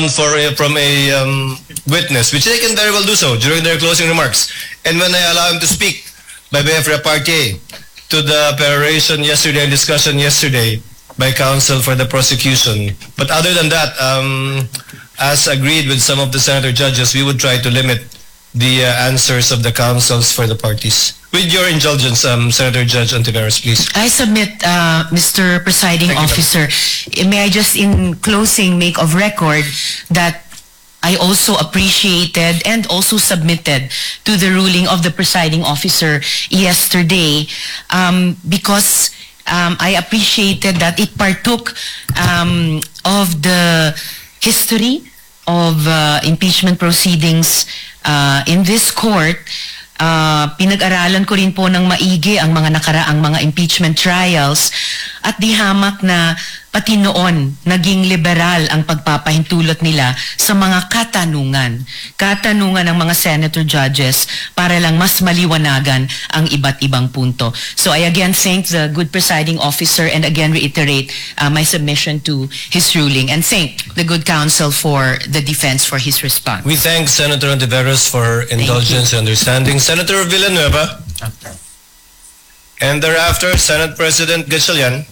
one from a witness, which they can very well do so during their closing remarks. And when I allow him to speak by way of repartee to the peroration yesterday and discussion yesterday by counsel for the prosecution. But other than that, as agreed with some of the senator judges, we would try to limit the answers of the counsels for the parties. With your indulgence, Senator Judge Ontiveros, please. I submit, Mr. Presiding Officer, may I just in closing make of record that I also appreciated and also submitted to the ruling of the presiding officer yesterday because I appreciated that it partook of the history of impeachment proceedings in this court. Pinag-aralan ko rin po ng maigi ang mga nakaraang mga impeachment trials at di hamak na pati noon naging liberal ang pagpapahintulot nila sa mga katanungan ng mga senator judges para lang mas maliwanagan ang iba't ibang punto. So I again thank the good presiding officer and again reiterate my submission to his ruling and thank the good counsel for the defense for his response. We thank Senator Ontiveros for indulgence and understanding. Senator Villanueva. And thereafter, Senate President Gatchalian.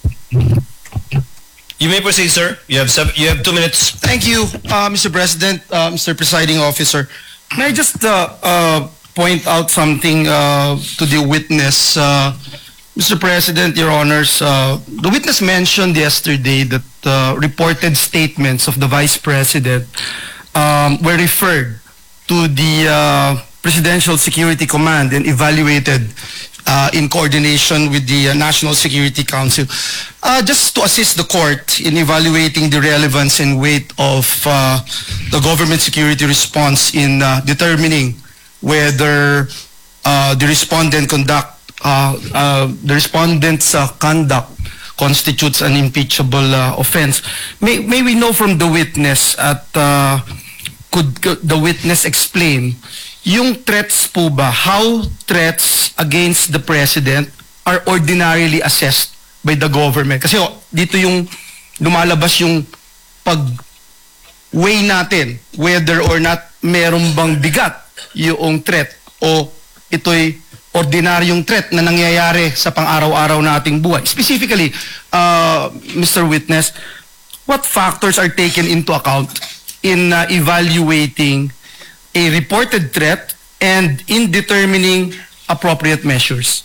You may proceed, sir. You have 2 minutes. Thank you, Mr. President, Mr. Presiding Officer. May I just point out something to the witness? Mr. President, Your Honors, the witness mentioned yesterday that reported statements of the Vice President were referred to the Presidential Security Command and evaluated in coordination with the National Security Council. Just to assist the court in evaluating the relevance and weight of the government security response in determining whether the respondent's conduct constitutes an impeachable offense. May we know from the witness could the witness explain yung threats po ba, how threats against the president are ordinarily assessed by the government? Kasi dito yung lumalabas yung pag-weigh natin whether or not meron bang bigat yung threat o ito'y ordinaryong threat na nangyayari sa pang-araw-araw nating buhay. Specifically, Mr. Witness, what factors are taken into account in evaluating a reported threat and in determining appropriate measures?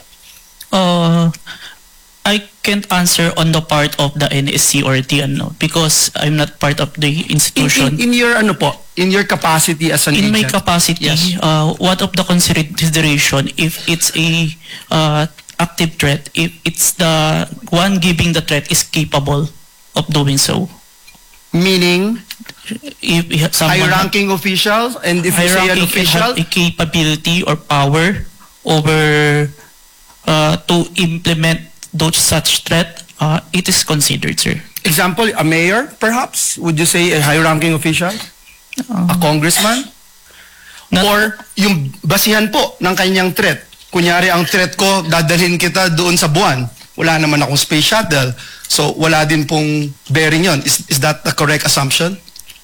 I can't answer on the part of the NSC or TNO because I'm not part of the institution. In your in your capacity as an agent? In my capacity, yes. What of the consideration if it's a active threat, if it's the one giving the threat is capable of doing so? Meaning? If high-ranking officials, and if you say an official, have a capability or power over to implement those such threat, it is considered, sir. Example, a mayor, perhaps? Would you say a high-ranking official? A congressman? Or yung basihan po ng kanyang threat. Kunyari, ang threat ko, dadalhin kita doon sa buwan. Wala naman akong space shuttle. So, wala din pong bearing yon. Is that the correct assumption?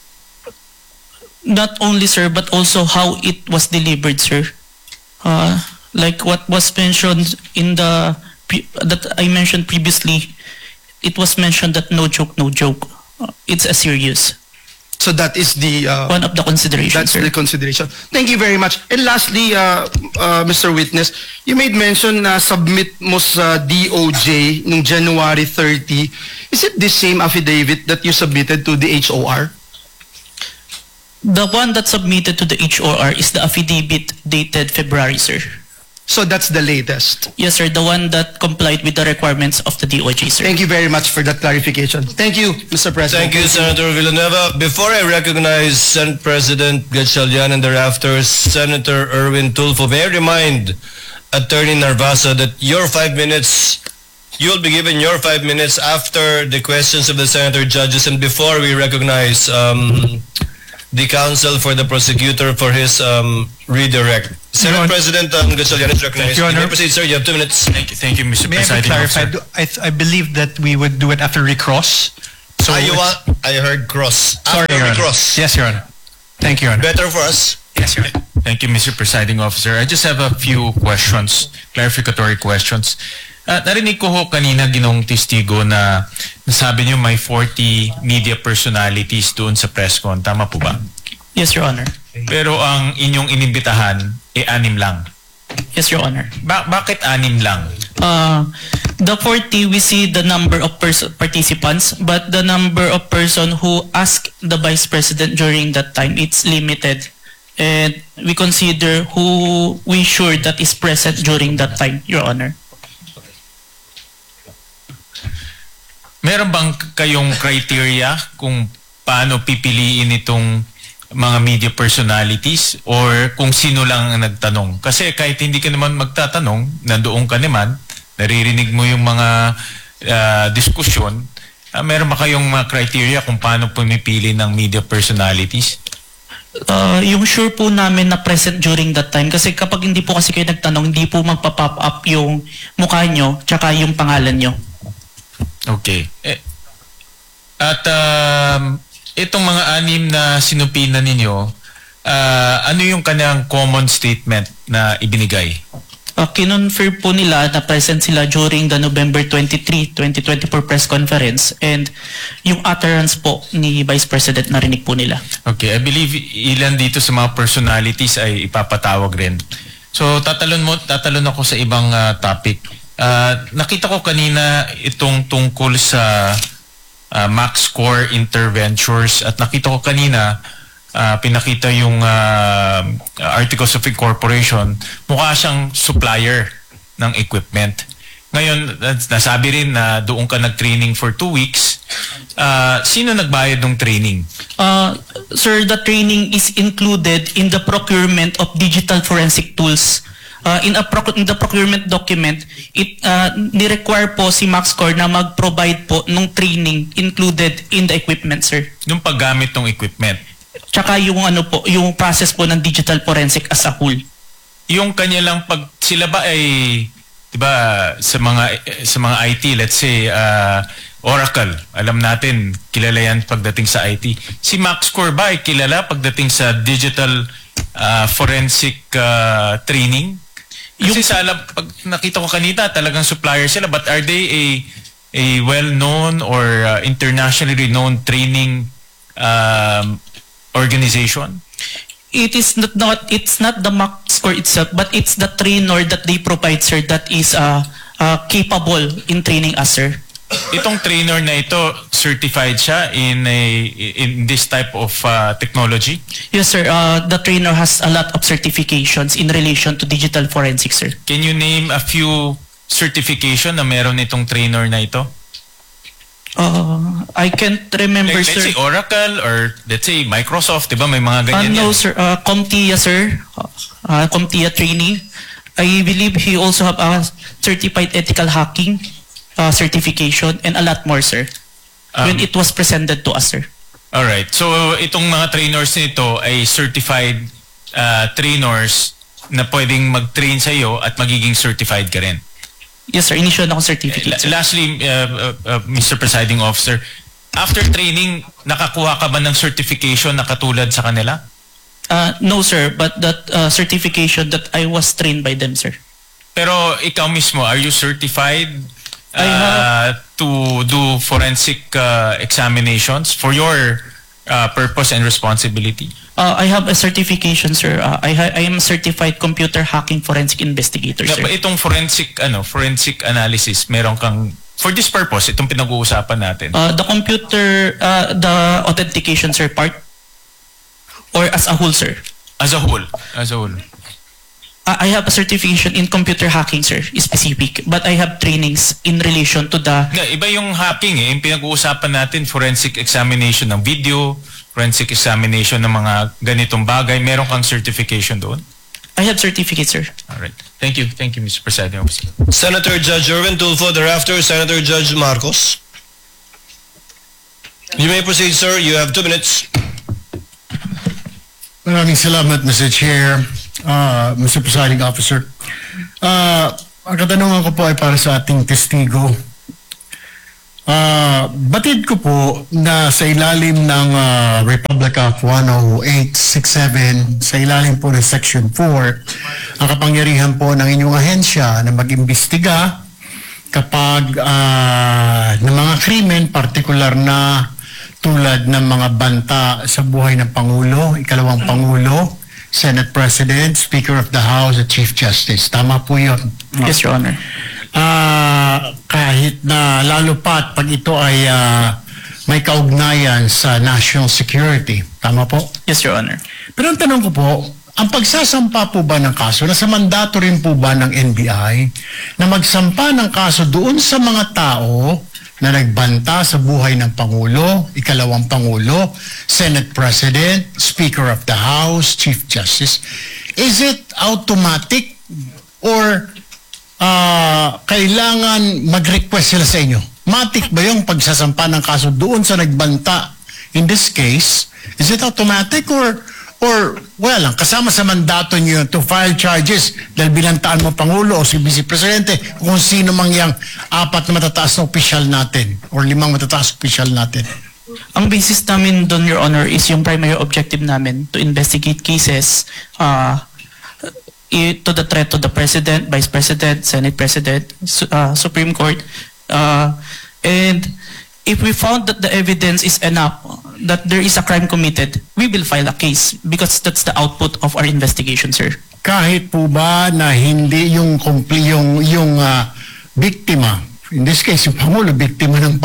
Not only, sir, but also how it was delivered, sir. Like what was mentioned in the that I mentioned previously, it was mentioned that no joke, no joke. It's a serious. So that is the one of the considerations. That's sir. the consideration. Thank you very much. And lastly, Mr. Witness, you made mention na submit mo sa DOJ noong January 30. Is it the same affidavit that you submitted to the HOR? The one that submitted to the HOR is the affidavit dated February, sir. So that's the latest? Yes, sir. The one that complied with the requirements of the DOJ, sir. Thank you very much for that clarification. Thank you, Mr. President. Thank you, Senator Villanueva. Before I recognize Senate President Gatchalian and thereafter Senator Erwin Tulfo, may I remind Attorney Narvasa that your 5 minutes, you'll be given your 5 minutes after the questions of the senator judges and before we recognize the counsel for the prosecutor for his redirect. Senate President Gatchalian is recognized. You may proceed, sir. You have 2 minutes. Thank you, Mr. May Presiding I clarify? Officer. I believe that we would do it after recross. So I heard cross. sorry, After Your we Honor. cross. Yes, Your Honor. Thank you, Your Honor. Better for us. Yes, Your Honor. Thank you, Mr. Presiding Officer. I just have a few questions, clarificatory questions. Narinig ko ho kanina, Ginoong Testigo, na nasabi niyo may 40 media personalities doon sa press con. Tama po ba? Yes, Your Honor. Pero ang inyong inimbitahan, 6 lang. Yes, Your Honor. Bakit 6 lang? The 40, we see the number of participants, but the number of person who asked the Vice President during that time, it's limited. And we consider who we sure that is present during that time, Your Honor. Meron bang kayong criteria kung paano pipiliin itong mga media personalities or kung sino lang ang nagtanong? Kasi kahit hindi ka naman magtatanong, nandoon ka naman, naririnig mo yung mga diskusyon, meron ba kayong mga criteria kung paano pumipili ng media personalities? Yung sure po namin na present during that time, kasi kapag hindi po kasi kayo nagtanong, hindi po magpa-pop up yung mukha nyo tsaka yung pangalan nyo. Okay. At itong mga 6 na sinupinan ninyo, ano yung kanyang common statement na ibinigay? Kinonfirm po nila na present sila during the November 23, 2024 press conference, and yung utterance po ni Vice President narinig po nila. Okay, I believe ilan dito sa mga personalities ay ipapatawag rin. So tatalon ako sa ibang topic. Nakita ko kanina itong tungkol sa MaxCore Interventures at nakita ko kanina pinakita yung Articles of Incorporation, mukha siyang supplier ng equipment. Ngayon, nasabi rin na doon ka nag-training for 2 weeks. Sino nagbayad ng training? Sir, the training is included in the procurement of digital forensic tools. In the procurement document, it ni-require po si MaxCore na mag-provide po ng training included in the equipment, sir. Yung paggamit ng equipment. Tsaka yung yung process po ng digital forensic as a whole. Yung kanya lang sila ba ay 'di ba sa mga IT, let's say Oracle, alam natin kilala yan pagdating sa IT. Si MaxCore ba ay kilala pagdating sa digital forensic training? Kasi pag nakita ko kanina, talagang supplier sila. But are they a well-known or internationally renowned training organization? It's not the MaxCore itself, but it's the trainer that they provide, sir, that is capable in training us, sir. Itong trainer na ito, certified siya in this type of technology? Yes, sir. The trainer has a lot of certifications in relation to digital forensics, sir. Can you name a few certification na meron itong trainer na ito? I can't remember, let's sir. say Oracle or let's say Microsoft, diba? May mga ganyan No, yan. sir. CompTIA, sir. CompTIA training. I believe he also have a certified ethical hacking certification and a lot more, sir. When it was presented to us, sir. Alright. So, itong mga trainers nito ay certified trainers na pwedeng mag-train sa iyo at magiging certified ka rin. Yes, sir. Initial na akong certificate, sir. Lastly, Mr. Presiding Officer, after training, nakakuha ka ba ng certification na katulad sa kanila? No, sir. But that certification that I was trained by them, sir. Pero ikaw mismo, are you certified to do forensic examinations for your purpose and responsibility? I have a certification, sir. I am a certified computer hacking forensic investigator, sir. Itong forensic analysis, meron kang for this purpose, itong pinag-uusapan natin. The computer, the authentication, sir, part or as a whole, sir? As a whole. I have a certification in computer hacking, sir, specific. But I have trainings in relation to the... Iba yung hacking eh. Yung pinag-uusapan natin, forensic examination ng video, forensic examination ng mga ganitong bagay. Meron kang certification doon? I have certificate, sir. Alright. Thank you, Mr. Presiding Officer. Senator Judge Erwin Tulfo, thereafter Senator Judge Marcos. You may proceed, sir. You have 2 minutes. Maraming salamat, Mr. Chair, Mr. Presiding Officer. Ang katanungan ko po ay para sa ating testigo. Batid ko po na sa ilalim ng Republic Act 10867, sa ilalim po ng Section 4, ang kapangyarihan po ng inyong ahensya na mag-imbestiga kapag ng mga krimen, partikular na tulad ng mga banta sa buhay ng Pangulo, ikalawang Pangulo, Senate President, Speaker of the House at Chief Justice. Tama po yun. Yes, Your Honor. Kahit na lalo pat pag ito ay may kaugnayan sa national security. Tama po? Yes, Your Honor. Pero ang tanong ko po, ang pagsasampa po ba ng kaso, nasa mandato rin po ba ng NBI na magsampa ng kaso doon sa mga tao na nagbanta sa buhay ng Pangulo, ikalawang Pangulo, Senate President, Speaker of the House, Chief Justice? Is it automatic or kailangan mag-request sila sa inyo? Matik ba yung pagsasampa ng kaso doon sa nagbanta? In this case, is it automatic or wala lang, kasama sa mandato niyo to file charges dahil binantaan mo Pangulo o si Vice Presidente kung sino mang yang 4 na matataas na opisyal natin or 5 matataas na opisyal natin? Ang basis namin doon, Your Honor, is yung primary objective namin to investigate cases to the threat to the President, Vice President, Senate President, Supreme Court. And if we found that the evidence is enough that there is a crime committed, we will file a case because that's the output of our investigation, sir. Kahit po ba na hindi yung biktima, in this case yung Pangulo, biktima ng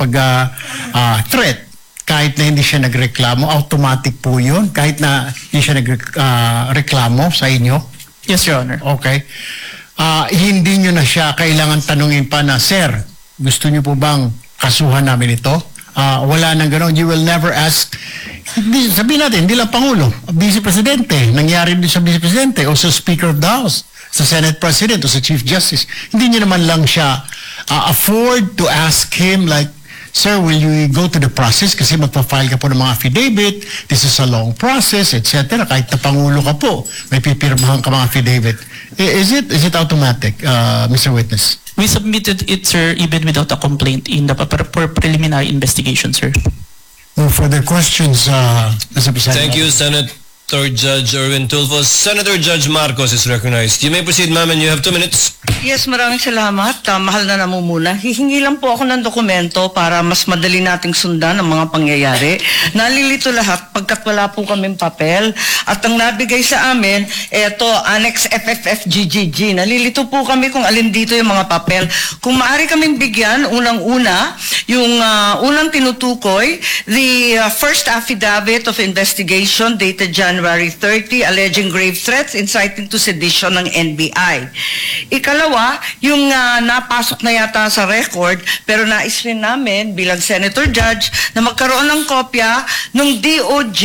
threat, kahit na hindi siya nagreklamo, automatic po yun? Kahit na hindi siya nagreklamo sa inyo? Yes, Your Honor. Okay. Hindi nyo na siya kailangan tanungin pa na, Sir, gusto nyo po bang kasuhan namin ito? Wala nang gano'n. You will never ask. Sabihin natin, hindi lang Pangulo, Vice Presidente. Nangyari din sa Vice Presidente o sa Speaker of the House, sa Senate President o sa Chief Justice. Hindi nyo naman lang siya afford to ask him like, Sir, will you go to the process kasi magpa-file ka po ng mga affidavit, this is a long process, etc. Kahit na Pangulo ka po, may pipirmahan ka mga affidavit. Is it automatic, Mr. Witness? We submitted it, sir, even without a complaint in the preliminary investigation, sir. No further questions, Mr. President. Thank you, Senator Judge Erwin Tulfo. Senator Judge Marcos is recognized. You may proceed, ma'am, and you have 2 minutes. Yes, maraming salamat. Mahal na namumuna. Hihingi lang po ako ng dokumento para mas madali nating sundan ang mga pangyayari. Nalilito lahat pagkat wala po kaming papel. At ang nabigay sa amin, eto, Annex FFFGGG. Nalilito po kami kung alin dito yung mga papel. Kung maaari kaming bigyan, unang-una, yung unang tinutukoy, the first affidavit of investigation dated January 30, alleging grave threats inciting to sedition ng NBI. Ikalawa, yung napasok na yata sa record, pero nais rin namin bilang Senator Judge na magkaroon ng kopya ng DOJ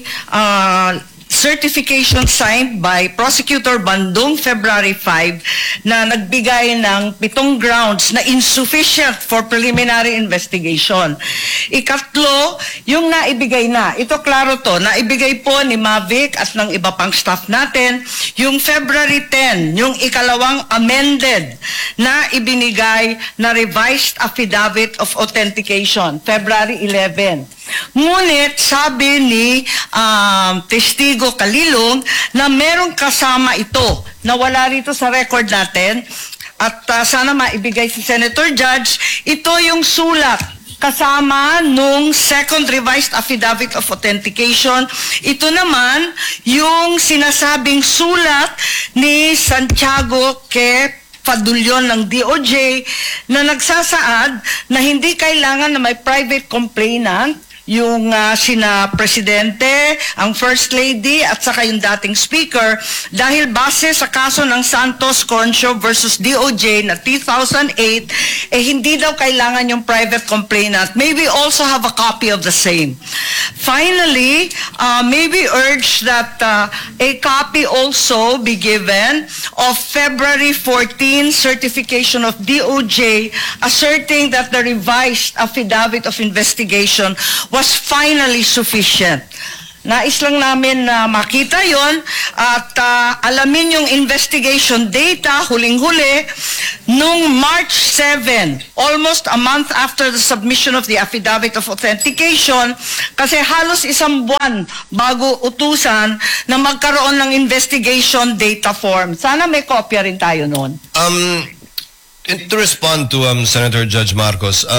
certification signed by Prosecutor Bandung February 5 na nagbigay ng 7 grounds na insufficient for preliminary investigation. Ikatlo, yung naibigay na. Ito klaro to, naibigay po ni Mavic at ng iba pang staff natin, yung February 10, yung ikalawang amended na ibinigay na revised affidavit of authentication, February 11. Ngunit sabi ni Testigo Kalilong na merong kasama ito na wala rito sa record natin at sana maibigay si Senator Judge, ito yung sulat kasama nung second revised affidavit of authentication. Ito naman yung sinasabing sulat ni Santiago Padulyon ng DOJ na nagsasaad na hindi kailangan na may private complainant yung sina Presidente, ang First Lady at saka yung dating Speaker dahil base sa kaso ng Santos Concho versus DOJ na 2008 hindi daw kailangan yung private complainant. May we also have a copy of the same. Finally, may we urge that a copy also be given of February 14 certification of DOJ asserting that the revised affidavit of investigation was finally sufficient. Nais lang namin na makita yon at alamin yung investigation data huling-huli nung March 7, almost a month after the submission of the affidavit of authentication, kasi halos isang buwan bago utusan na magkaroon ng investigation data form. Sana may kopya rin tayo noon. To respond to Senator Judge Marcos,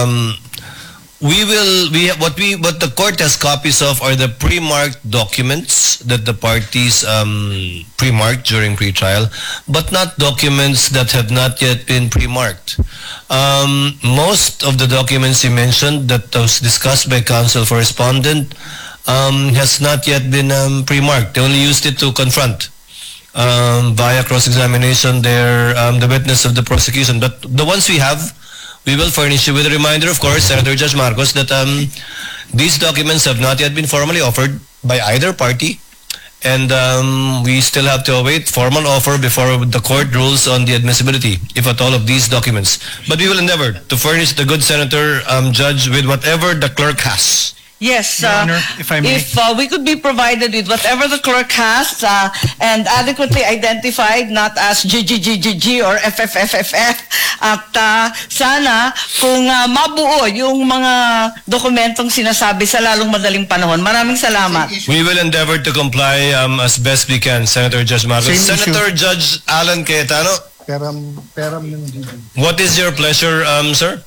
what the court has copies of are the pre-marked documents that the parties pre-marked during pre-trial, but not documents that have not yet been pre-marked. Most of the documents you mentioned that was discussed by counsel for respondent has not yet been pre-marked. They only used it to confront via cross-examination the witness of the prosecution. But the ones we have, we will furnish you with a reminder, of course, Senator Judge Marcos, that these documents have not yet been formally offered by either party, and we still have to await formal offer before the court rules on the admissibility, if at all, of these documents. But we will endeavor to furnish the good Senator Judge with whatever the clerk has. Yes, Your Honor, if I may. if we could be provided with whatever the clerk has and adequately identified, not as GGGGG or FFFFF, at sana kung mabuo yung mga dokumentong sinasabi sa lalong madaling panahon. Maraming salamat. We will endeavor to comply as best we can, Senator Judge Marcos. Same issue. Senator Judge Alan Cayetano, Peram yung what is your pleasure, sir?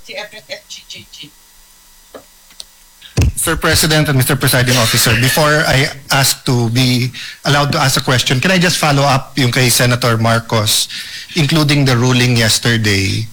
Mr. President and Mr. Presiding Officer, before I ask to be allowed to ask a question, can I just follow up yung kay Senator Marcos, including the ruling yesterday?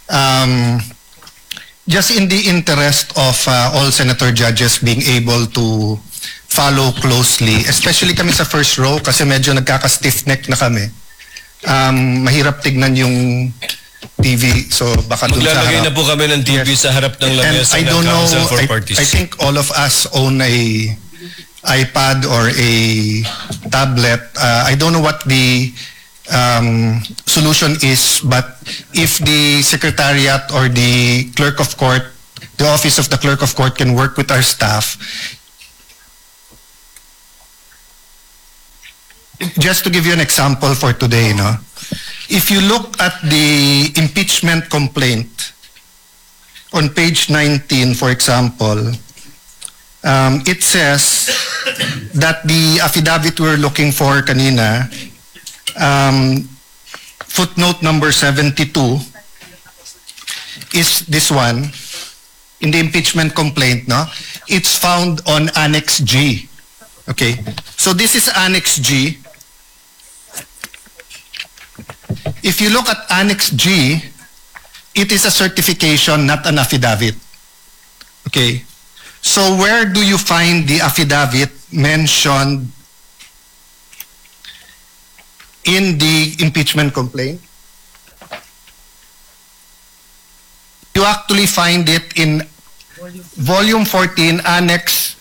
Just in the interest of all Senator judges being able to follow closely, especially kami sa first row kasi medyo nagkaka-stiff neck na kami. Mahirap tignan yung TV, so baka dun sa Maglalagay harap. na po kami ng TV sa harap ng And lamesa I ng don't know, Council for Parties. I think all of us own a iPad or a tablet. I don't know what the solution is, but if the Secretariat or the Clerk of Court, the Office of the Clerk of Court can work with our staff, just to give you an example for today, no? If you look at the impeachment complaint on page 19, for example, it says that the affidavit we're looking for kanina, footnote number 72, is this one, in the impeachment complaint, no? It's found on Annex G. Okay, so this is Annex G. If you look at Annex G, it is a certification, not an affidavit. Okay. So where do you find the affidavit mentioned in the impeachment complaint? You actually find it in Volume 14, Annex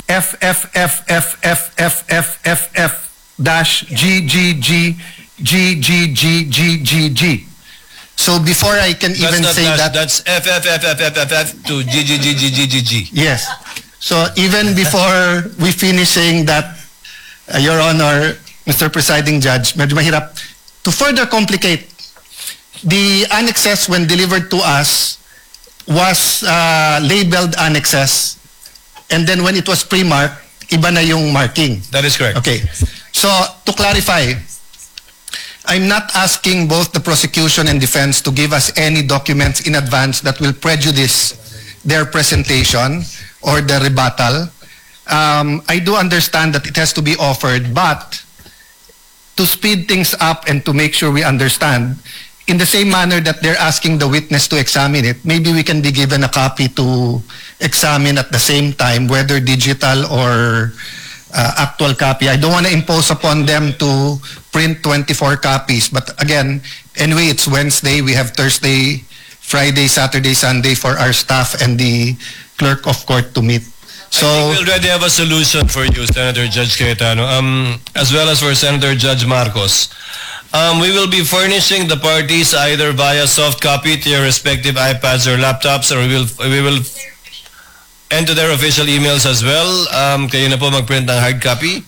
FFFFFFFF-GGGGGGGG. So before I can even That's not say dash, that, that's FFFFFFF to GGGGGG. yes. So even before we finish saying that, Your Honor, Mr. Presiding Judge, medyo mahirap. To further complicate, the annexes when delivered to us was labeled annexes, and then when it was pre-marked, iba na yung marking. That is correct. Okay. So, to clarify, I'm not asking both the prosecution and defense to give us any documents in advance that will prejudice their presentation or the rebuttal. I do understand that it has to be offered, but to speed things up and to make sure we understand, in the same manner that they're asking the witness to examine it, maybe we can be given a copy to examine at the same time, whether digital or actual copy. I don't want to impose upon them to print 24 copies. But again, anyway, it's Wednesday. We have Thursday, Friday, Saturday, Sunday for our staff and the clerk of court to meet. So, I think we already have a solution for you, Senator Judge Cayetano, as well as for Senator Judge Marcos. We will be furnishing the parties either via soft copy to your respective iPads or laptops, or we will and to their official emails as well. Kayo na po mag-print ng hard copy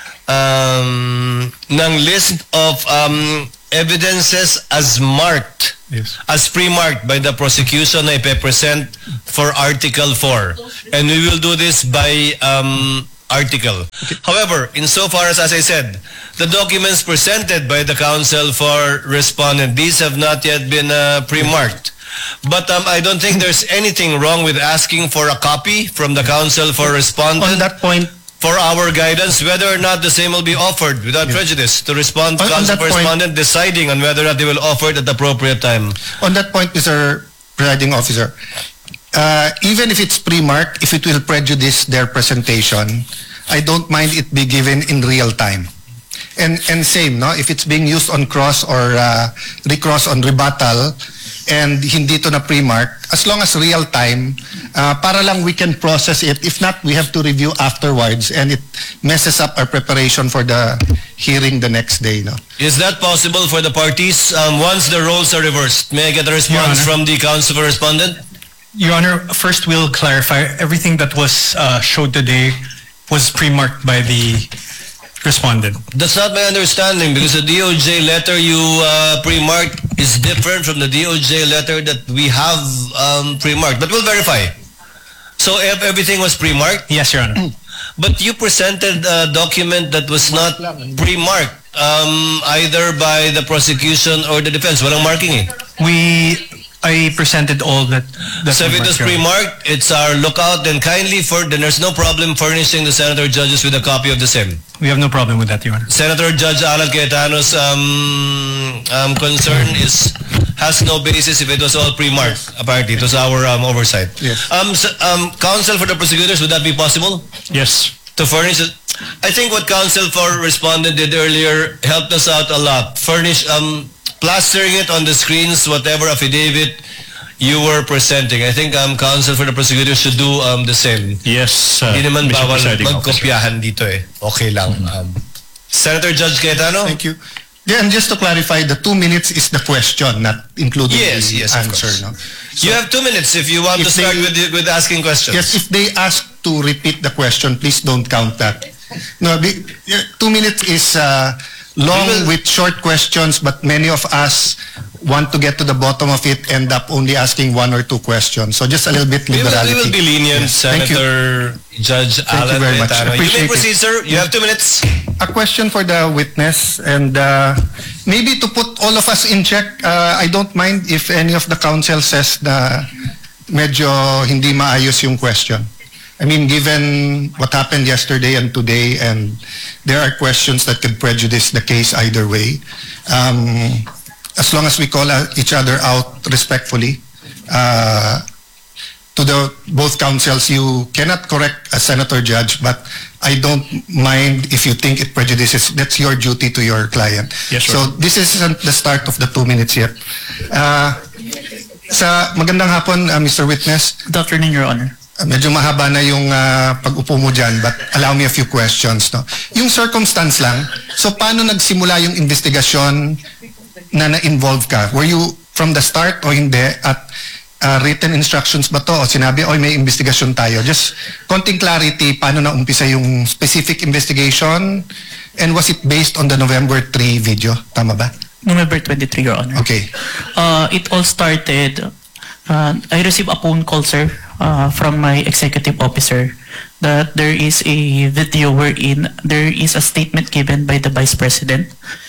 ng list of evidences as marked, as pre-marked by the prosecution na ipe-present for Article 4. And we will do this by article. However, insofar as I said, the documents presented by the counsel for respondent, these have not yet been pre-marked. But I don't think there's anything wrong with asking for a copy from the counsel for respondent On that point, for our guidance, whether or not the same will be offered without prejudice to respond to On counsel that for point- respondent deciding on whether or not they will offer it at the appropriate time. On that point, Mr. Presiding Officer, even if it's pre-marked, if it will prejudice their presentation, I don't mind it be given in real time. And same, no? If it's being used on cross or recross on rebuttal, and hindi to na pre-mark, as long as real time, para lang we can process it. If not, we have to review afterwards, and it messes up our preparation for the hearing the next day. No? Is that possible for the parties once the roles are reversed? May I get a response Honor. from the counsel for respondent? Your Honor, first we'll clarify everything that was showed today was pre-marked by the respondent. That's not my understanding because the DOJ letter you pre-marked is different from the DOJ letter that we have pre-marked. But we'll verify. So if everything was pre-marked, Yes, Your Honor. but you presented a document that was not pre-marked either by the prosecution or the defense. Walang marking eh. I presented all that. So if it was pre-marked, it's our lookout. Then then there's no problem furnishing the senator judges with a copy of the same. We have no problem with that, Your Honor. Senator Judge Alan Cayetano's concern has no basis if it was all pre-marked. Apparently, it was our oversight. Yes. Counsel for the prosecutors, would that be possible Yes. to furnish it? I think what counsel for respondent did earlier helped us out a lot. Furnish plastering it on the screens, whatever affidavit you were presenting. I think counsel for the prosecutors should do the same. Yes. Hindi naman Mr. bawal Presiding Officer. magkopyahan dito eh. Okay lang. Senator Judge Cayetano? Thank you. Yeah, and just to clarify, the 2 minutes is the question, not including Yes, the yes, of answer. course. No? You have 2 minutes if you want If to start they- with asking questions. Yes, if they ask to repeat the question, please don't count that. No, 2 minutes is long We will- with short questions, but many of us want to get to the bottom of it, end up only asking 1 or 2 questions. So just a little bit We liberality. will be lenient, Yes, thank you. Senator Judge Thank you Alan very much. Cayetano. You may Appreciate it. proceed, sir. You have 2 minutes. A question for the witness, and maybe to put all of us in check, I don't mind if any of the counsel says na medyo hindi maayos yung question. I mean, given what happened yesterday and today, and there are questions that could prejudice the case either way, as long as we call each other out respectfully, to the both counsels, you cannot correct a senator judge, but I don't mind if you think it prejudices. That's your duty to your client. Yes, sir. So this isn't the start of the 2 minutes yet. Sa magandang hapon, Mr. Witness. Good afternoon, Your Honor. Medyo mahaba na yung pag-upo mo dyan, but allow me a few questions. No? Yung circumstance lang, so paano nagsimula yung investigasyon na na-involve ka? Were you from the start o hindi? At written instructions ba to? O sinabi, oy may investigasyon tayo? Just konting clarity, paano na umpisa yung specific investigation? And was it based on the November 3 video? Tama ba? November 23, Your Honor. Okay. It all started, I received a phone call, sir, from my executive officer that there is a video wherein there is a statement given by the Vice President,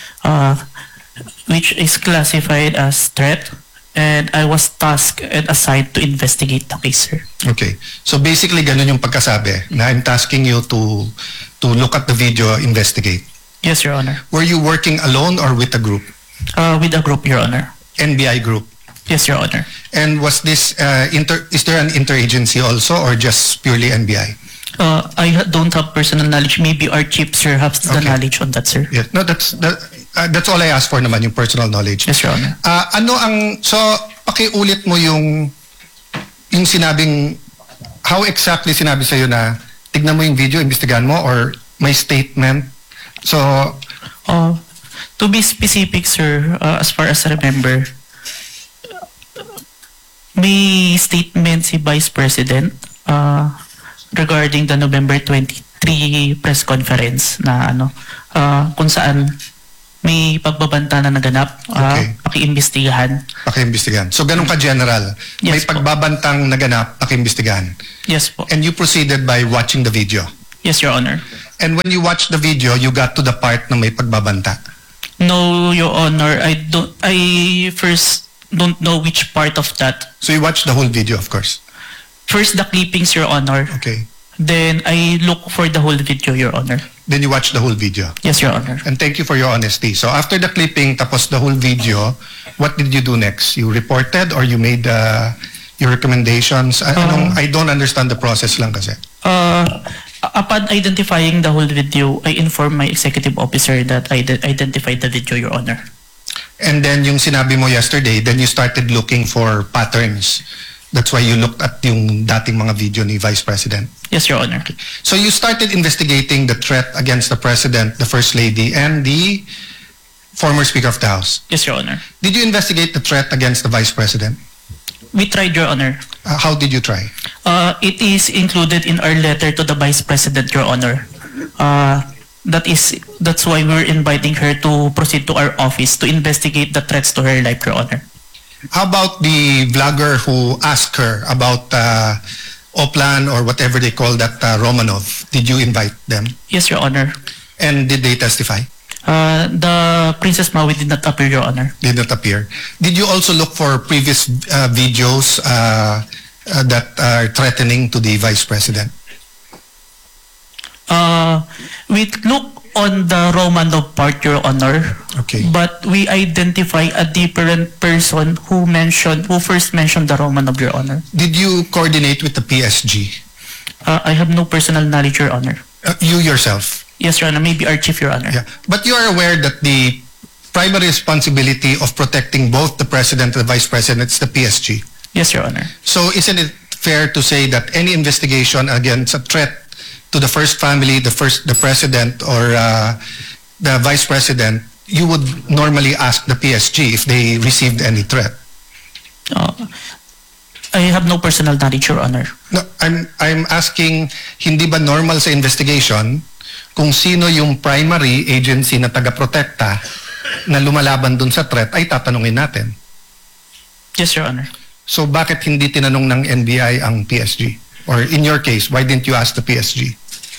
which is classified as threat, and I was tasked and assigned to investigate the case, sir. Okay. So basically, ganun yung pagkasabi na I'm tasking you to look at the video, investigate. Yes, Your Honor. Were you working alone or with a group? With a group, Your Honor. NBI group? Yes, Your Honor. And was this, is there an interagency also or just purely NBI? Don't have personal knowledge. Maybe our chief, sir, has the Okay. knowledge on that, sir. Yes. No, that's all I asked for naman, yung personal knowledge. Yes, Your Honor. So, pakiulit mo yung sinabing, how exactly sinabi sa'yo na, tignan mo yung video, imbestigahan mo, or may statement? So, To be specific, sir, as far as I remember, may statement si Vice President regarding the November 23 press conference na kung saan may pagbabanta na naganap, Okay. pakiimbestigahan. Pakiimbestigahan. So ganun ka general. May Yes po. pagbabantang naganap, pakiimbestigahan. Yes po. And you proceeded by watching the video. Yes, Your Honor. And when you watched the video, you got to the part na may pagbabanta. No, Your Honor, I first don't know which part of that. So you watched the whole video, of course. First the clippings, Your Honor. Okay. Then I look for the whole video, Your Honor. Then you watched the whole video. Yes, Your Honor. And thank you for your honesty. So after the clipping, tapos the whole video, what did you do next? You reported or you made your recommendations? I don't understand the process lang kasi. Upon identifying the whole video, I informed my executive officer that I identified the video, Your Honor. And then yung sinabi mo yesterday, then you started looking for patterns. That's why you looked at yung dating mga video ni Vice President. Yes, Your Honor. So you started investigating the threat against the President, the First Lady, and the former Speaker of the House. Yes, Your Honor. Did you investigate the threat against the Vice President? We tried, Your Honor. How did you try? It is included in our letter to the Vice President, Your Honor. That's why we're inviting her to proceed to our office to investigate the threats to her life, Your Honor. How about the vlogger who asked her about Oplan or whatever they call that Romanov? Did you invite them? Yes, Your Honor. And did they testify? The Princess Maui did not appear, Your Honor. Did not appear. Did you also look for previous videos that are threatening to the Vice President? We look on the Romanov part, Your Honor. Okay. But we identify a different person who first mentioned the Romanov, Your Honor. Did you coordinate with the PSG? I have no personal knowledge, Your Honor. You yourself? Yes, Your Honor. Maybe our chief, Your Honor. Yeah. But you are aware that the primary responsibility of protecting both the President and the Vice President is the PSG? Yes, Your Honor. So isn't it fair to say that any investigation against a threat to the first family, the President or the Vice President, you would normally ask the PSG if they received any threat? I have no personal knowledge, Your Honor. No, I'm asking, hindi ba normal sa investigation kung sino yung primary agency na taga-protekta na lumalaban dun sa threat ay tatanungin natin? Yes, Your Honor. So bakit hindi tinanong ng NBI ang PSG? Or in your case, why didn't you ask the PSG?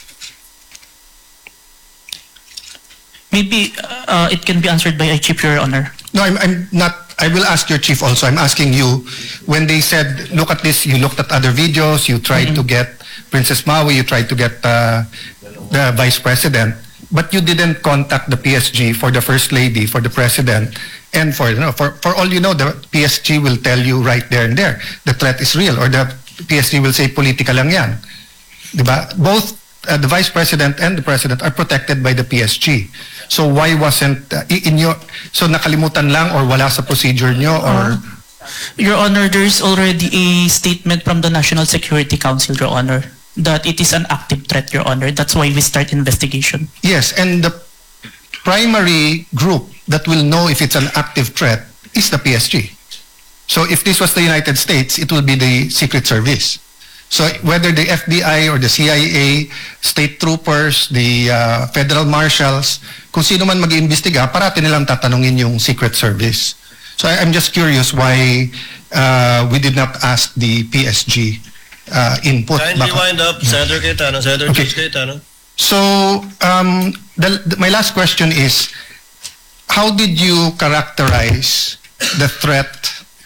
Maybe it can be answered by a chief, Your Honor. No, I'm not. I will ask your chief also. I'm asking you, when they said, look at this, you looked at other videos, you tried to get Princess Maui, you tried to get the Vice President, but you didn't contact the PSG for the First Lady, for the President, and for all you know, the PSG will tell you right there and there, the threat is real, or the PSG will say, politika lang yan. Diba? Both the Vice President and the President are protected by the PSG. So why wasn't so nakalimutan lang or wala sa procedure nyo or? Your Honor, there's already a statement from the National Security Council, Your Honor, that it is an active threat, Your Honor. That's why we start investigation. Yes, and the primary group that will know if it's an active threat is the PSG. So if this was the United States, it will be the Secret Service. So whether the FBI or the CIA, state troopers, the federal marshals, kung sino man mag-iimbestiga, parati nilang tatanungin yung Secret Service. So I'm just curious why we did not ask the PSG input. Kindly wind up, Senator Cayetano, Senator Okay. Judge Cayetano. So my last question is, how did you characterize the threat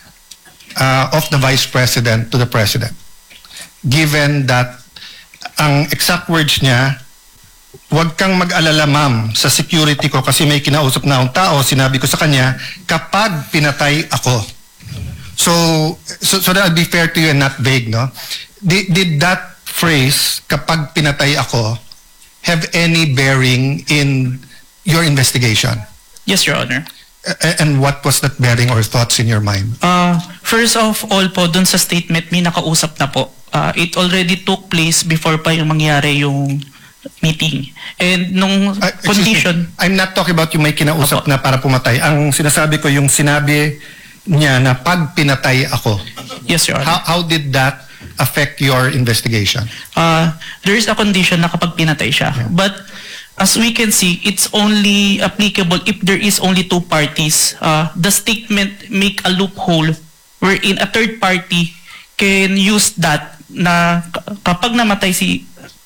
of the Vice President to the President? Given that ang exact words niya, huwag kang mag-alala ma'am sa security ko kasi may kinausap na akong tao, sinabi ko sa kanya, kapag pinatay ako. So that would be fair to you and not vague, no? Did that phrase, kapag pinatay ako, have any bearing in your investigation? Yes, Your Honor. And what was that bearing or thoughts in your mind? First of all po, dun sa statement, may nakausap na po. It already took place before pa yung mangyari yung meeting. And nung condition... Me, I'm not talking about yung may kinausap na para pumatay. Ang sinasabi ko, yung sinabi niya na pag pinatay ako. Yes, Your Honor. How did that affect your investigation? There is a condition na kapag pinatay siya. But as we can see, it's only applicable if there is only two parties. The statement make a loophole wherein a third party can use that na kapag namatay si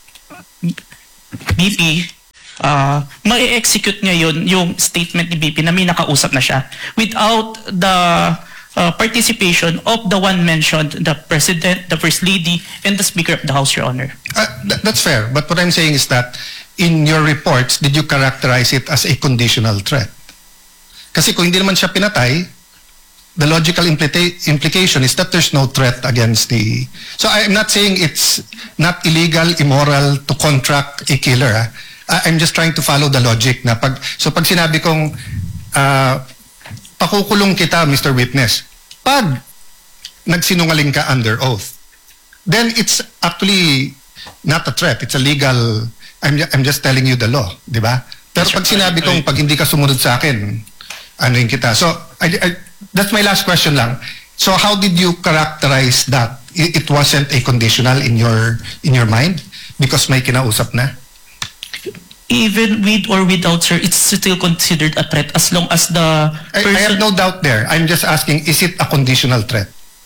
BP, ma-execute ngayon yung statement ni BP na may nakausap na siya without the participation of the one mentioned, the President, the First Lady, and the Speaker of the House, Your Honor. That's fair. But what I'm saying is that in your reports, did you characterize it as a conditional threat? Kasi kung hindi naman siya pinatay, the logical implication is that there's no threat against the... So I'm not saying it's not illegal, immoral to contract a killer. I'm just trying to follow the logic na pag sinabi kong pakukulong kita, Mr. Witness, pag nagsinungaling ka under oath, then it's actually not a threat. It's a legal... I'm just telling you the law, di ba? Pero pag sinabi kong pag hindi ka sumunod sa akin, ano yung kita. So, that's my last question lang. So, how did you characterize that? It wasn't a conditional in your mind? Because may kinausap na? Even with or without, sir, it's still considered a threat as long as the I have no doubt there. I'm just asking, is it a conditional threat?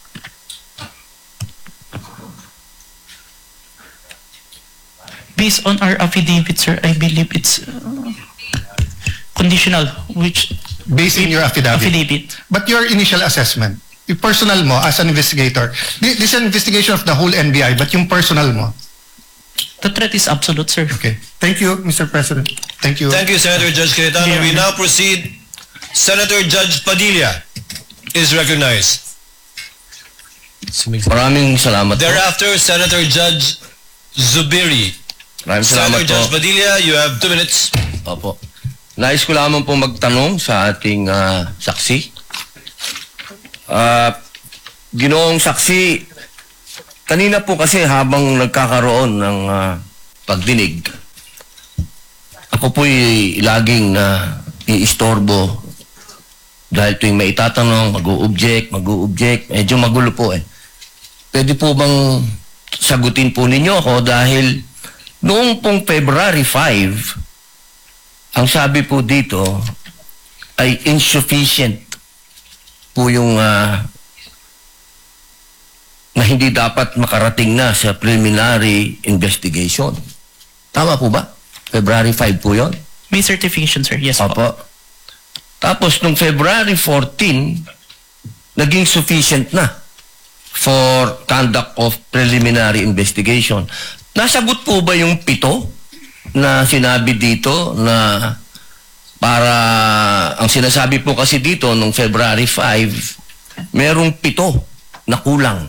Based on our affidavit, sir, I believe it's conditional, which... Based on your affidavit? But your initial assessment, yung personal mo as an investigator, this is an investigation of the whole NBI, but yung personal mo? The threat is absolute, sir. Okay. Thank you, Mr. President. Thank you. Thank you, Senator Judge Cayetano. Yeah. We now proceed. Senator Judge Padilla is recognized. Maraming salamat po. Thereafter, Senator Judge Zubiri. Maraming salamat Senator Judge po. Padilla, you have 2 minutes. Opo. Nais ko lamang po magtanong sa ating saksi. Ginoong saksi, kanina po kasi habang nagkakaroon ng pagdinig, ako po'y laging iistorbo dahil tuwing may itatanong, mag-o-object, medyo magulo po eh. Pwede po bang sagutin po ninyo ako dahil noong pong February 5, ang sabi po dito ay insufficient po yung na hindi dapat makarating na sa preliminary investigation. Tama po ba? February 5 po yun? May certification, sir. Yes po. Opo. Tapos nung February 14, naging sufficient na for conduct of preliminary investigation. Nasagot po ba yung 7 na sinabi dito na para, ang sinasabi po kasi dito nung February 5, merong 7 na kulang.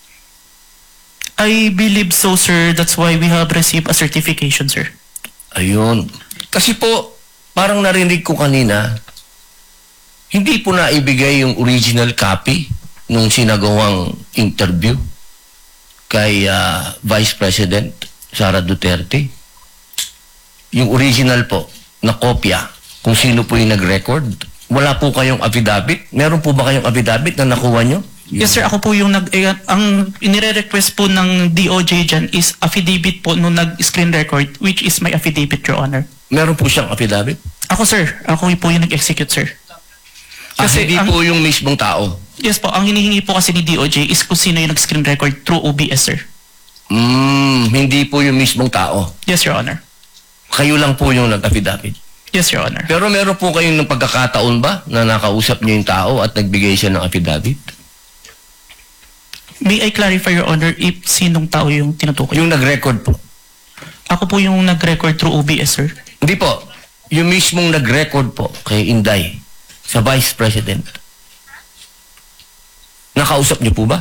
I believe so, sir. That's why we have received a certification, sir. Ayun. Kasi po, parang narinig ko kanina, hindi po naibigay yung original copy nung sinagawang interview kay Vice President Sara Duterte. Yung original po, na kopya, kung sino po yung nag-record. Wala po kayong affidavit? Meron po ba kayong affidavit na nakuha nyo? Yes, sir. Ako po yung ang inire-request po ng DOJ dyan is affidavit po nung nag-screen record, which is my affidavit, Your Honor. Meron po siyang affidavit? Ako, sir. Ako po yung nag-execute, sir. Kasi hindi po yung mismong tao? Yes po. Ang hinihingi po kasi ni DOJ is kung sino yung nag-screen record through OBS, sir. Hindi po yung mismong tao? Yes, Your Honor. Kayo lang po yung nag-affidavit? Yes, Your Honor. Pero meron po kayong ng pagkakataon ba na nakausap niyo yung tao at nagbigay siya ng affidavit? May I clarify, Your Honor, if sinong tao yung tinutukoy? Yung nag-record po? Ako po yung nag-record through OBS, sir. Hindi po. Yung mismong nag-record po kay Inday sa Vice President. Nakausap niyo po ba?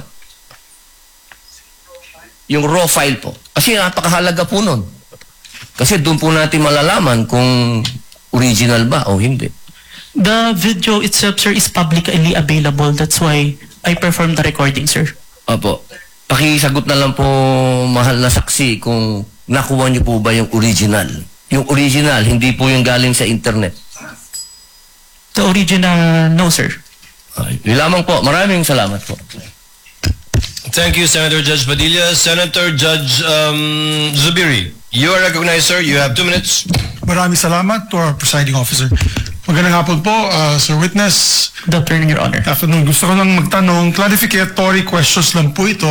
Yung raw file po. Kasi napakahalaga po nun. Kasi doon po natin malalaman kung original ba o hindi. The video itself, sir, is publicly available. That's why I performed the recording, sir. Opo. Pakisagot na lang po, mahal na saksi, kung nakuha niyo po ba yung original. Yung original, hindi po yung galing sa internet. The original, no, sir. Yun lamang po. Maraming salamat po. Thank you, Senator Judge Padilla. Senator Judge Zubiri, you are recognized, sir. You have 2 minutes. Maraming salamat to our presiding officer. Magandang hapon po, Sir Witness. Good afternoon, Your Honor. Afternoon. Gusto ko lang magtanong, clarificatory questions lang po ito.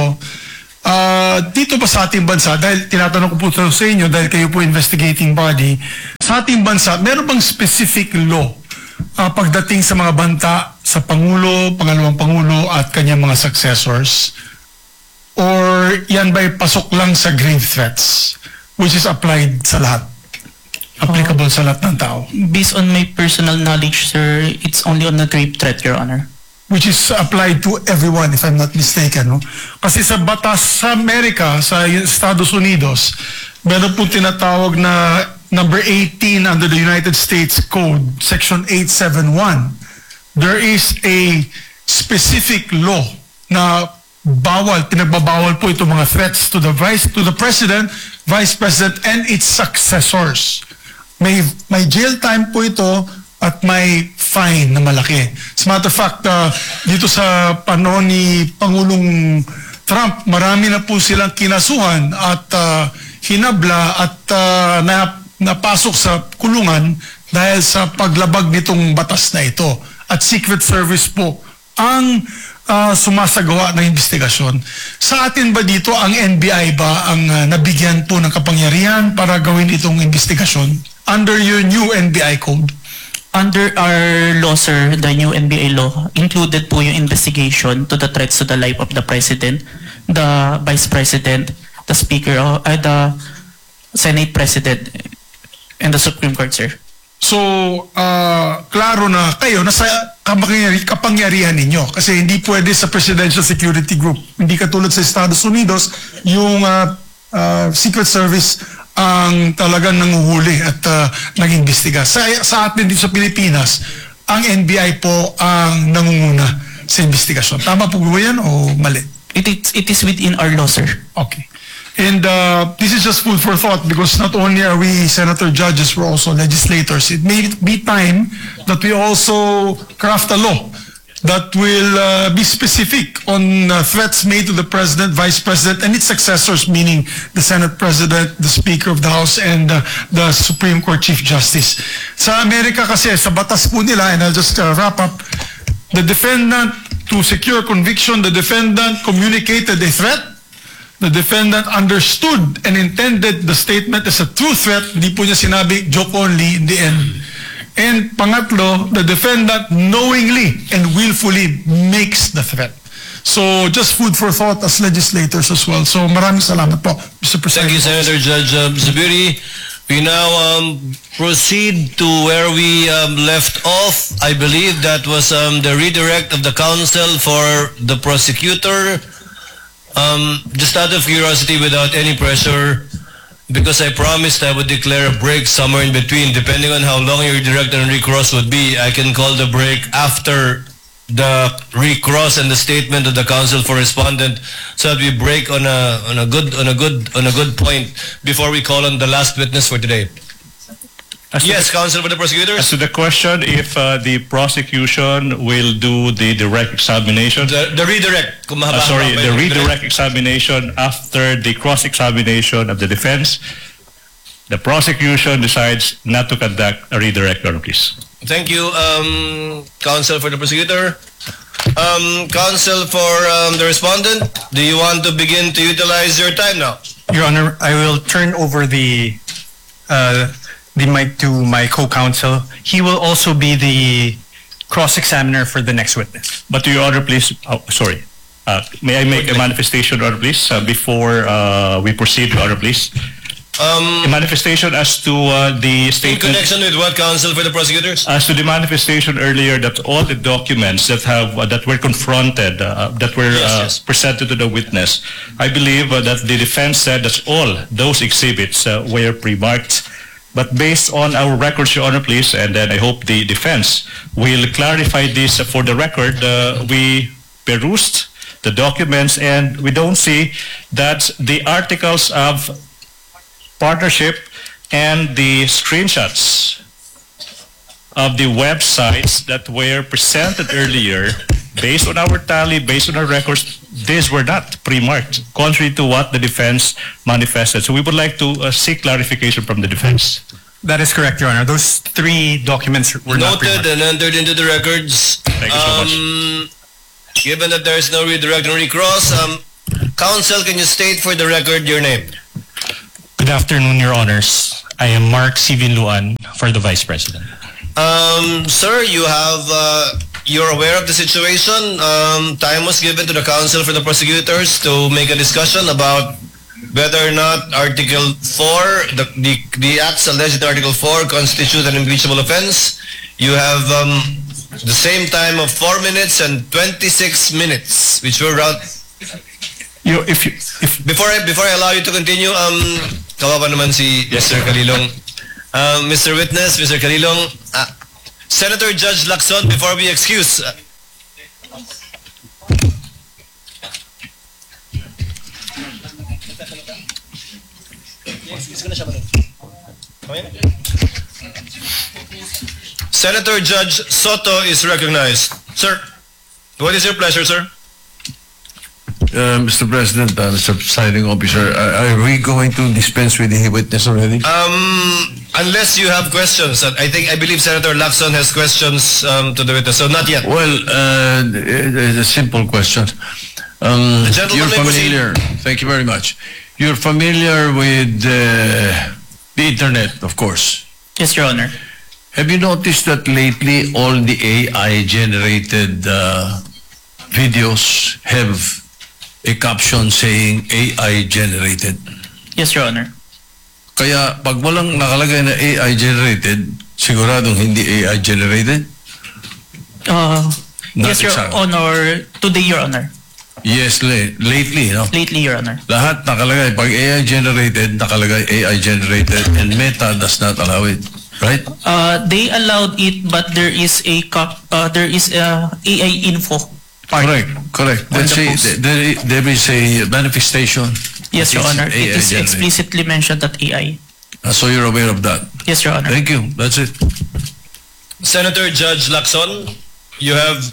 Dito ba sa ating bansa, dahil tinatanong ko po sa inyo, dahil kayo po investigating body, sa ating bansa, meron bang specific law pagdating sa mga banta sa Pangulo, Pangalawang Pangulo at kanyang mga successors? Or yan ba'y pasok lang sa grave threats, which is applied sa lahat? Applicable sa lahat ng tao? Based on my personal knowledge, sir, it's only on a grave threat, Your Honor. Which is applied to everyone, if I'm not mistaken. No? Kasi sa batas sa Amerika, sa Estados Unidos, meron po tinatawag na number 18 under the United States Code, Section 871. There is a specific law na pinagbabawal po itong mga threats to the President, Vice President, and its successors. May jail time po ito at may fine na malaki. As a matter of fact, dito sa panahon ni Pangulong Trump, marami na po silang kinasuhan at hinabla at napasok sa kulungan dahil sa paglabag nitong batas na ito. At Secret Service po ang sumasagawa ng investigasyon. Sa atin ba dito, ang NBI ba ang nabigyan po ng kapangyarihan para gawin itong investigasyon under your new NBI code? Under our law, sir, the new NBA law, included po yung investigation to the threats to the life of the President, the Vice President, the Speaker, the Senate President, and the Supreme Court, sir. So, klaro na kayo, nasa kapangyarihan ninyo. Kasi hindi pwede sa Presidential Security Group. Hindi katulad sa Estados Unidos, yung Secret Service ang talagang nanguhuli at nag-imbestiga. Sa atin dito sa Pilipinas, ang NBI po ang nangunguna sa investigasyon. Tama po ba yan o mali? It is within our law, sir. Okay. And this is just food for thought because not only are we senator judges, we're also legislators. It may be time that we also craft a law that will be specific on threats made to the President, Vice President, and its successors, meaning the Senate President, the Speaker of the House, and the Supreme Court Chief Justice. Sa Amerika kasi, sa batas po nila, and I'll just wrap up, the defendant, to secure conviction, the defendant communicated a threat. The defendant understood and intended the statement as a true threat. Hindi po niya sinabi joke only in the end. And pangatlo, the defendant knowingly and willfully makes the threat. So just food for thought as legislators as well. So maraming salamat po, Mr. President. Thank you, Senator Judge Zubiri. We now proceed to where we left off. I believe that was the redirect of the counsel for the prosecutor. Just out of curiosity, without any pressure, because I promised I would declare a break somewhere in between, depending on how long your direct and recross would be, I can call the break after the recross and the statement of the counsel for respondent, so that we break on a good point before we call on the last witness for today. Yes, counsel for the prosecutor. As to the question, if the prosecution will do the direct examination. The redirect. The redirect examination after the cross-examination of the defense. The prosecution decides not to conduct a redirect, Your Honor, please. Thank you, counsel for the prosecutor. Counsel for the respondent, do you want to begin to utilize your time now? Your Honor, I will turn over the mic to my co-counsel. He will also be the cross-examiner for the next witness. But Your Honor, please, may I make a manifestation, Your Honor, please, before we proceed, Your Honor, please? A manifestation as to the statement. In connection with what, counsel for the prosecutors? As to the manifestation earlier that all the documents that were confronted, that were presented to the witness, I believe that the defense said that all those exhibits were pre-marked. But based on our records, Your Honor, please, and then I hope the defense will clarify this for the record. We perused the documents and we don't see that the articles of partnership and the screenshots of the websites that were presented earlier, based on our tally, based on our records, these were not pre-marked, contrary to what the defense manifested. So we would like to seek clarification from the defense. That is correct, Your Honor. Those 3 documents were not Noted pre-marked. and entered into the records. Thank you so much. Given that there is no redirect and recross, counsel, can you state for the record your name? Good afternoon, Your Honors. I am Mark Sivinluan for the Vice President. Sir, you're aware of the situation. Time was given to the counsel for the prosecutors to make a discussion about whether or not Article 4, the acts alleged in Article 4 constitute an impeachable offense. You have the same time of 4 minutes and 26 minutes, which were out. Before I allow you to continue, kawawa naman si Mr. Calilong. Mr. Witness, Mr. Calilong, Senator Judge Lacson, before we excuse. Senator Judge Soto is recognized. Sir, what is your pleasure, sir? Mr. President, Mr. Presiding Officer, are we going to dispense with the witness already? Unless you have questions. I believe Senator Lacson has questions to the witness, so not yet. Well, it's a simple question. The gentleman You're may proceed. familiar, thank you very much. You're familiar with the internet, of course. Yes, Your Honor. Have you noticed that lately all the AI-generated videos have a caption saying AI-generated? Yes, Your Honor. Kaya pag walang nakalagay na AI-generated, siguradong hindi AI-generated? Yes, Your Honor. Today, Your Honor. Yes, lately, no? Lately, Your Honor. Lahat nakalagay. Pag AI-generated, nakalagay AI-generated and Meta does not allow it. Right? They allowed it, but there is a AI info part. Correct. On Let's the say post. there is a manifestation. Yes, Your that Honor. It is AI-generated. explicitly mentioned that AI. So you're aware of that? Yes, Your Honor. Thank you. That's it. Senator Judge Lacson, you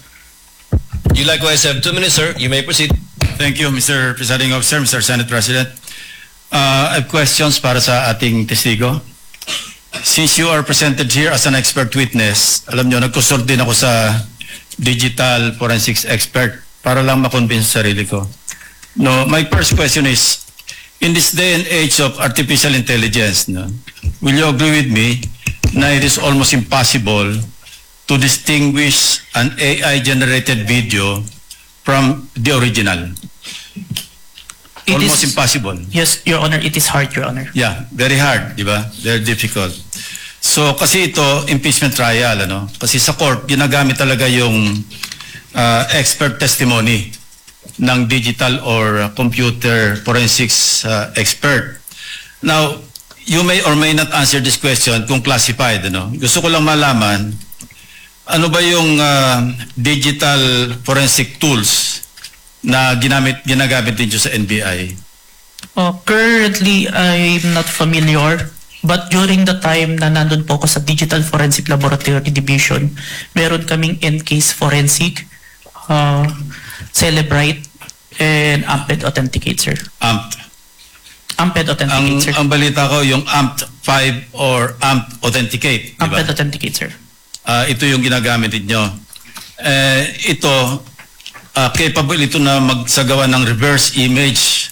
likewise have 2 minutes, sir. You may proceed. Thank you, Mr. Presiding Officer, Mr. Senate President. I have questions para sa ating testigo. Since you are presented here as an expert witness, alam nyo, nagkusort din ako sa digital forensics expert para lang makonvince sarili ko. No, my first question is, in this day and age of artificial intelligence, no, will you agree with me na it is almost impossible to distinguish an AI-generated video from the original? Almost impossible. Yes, Your Honor. It is hard, Your Honor. Yeah, very hard, di ba? Very difficult. So, kasi ito, impeachment trial, ano? Kasi sa court, ginagamit talaga yung expert testimony ng digital or computer forensics expert. Now, you may or may not answer this question kung classified, ano? Gusto ko lang malaman, ano ba yung digital forensic tools na ginagamit din sa NBI? Currently, I'm not familiar. But during the time na nandun po ako sa Digital Forensic Laboratory Division, meron kaming N-Case Forensic, Celebrite, and Amped Authenticate, sir. Amped Authenticate, sir. Ang balita ko, yung AMP 5 or AMP Authenticate, di ba? Amped Authenticate, sir. Ito yung ginagamit ninyo. Ito, capable ito na magsagawa ng reverse image,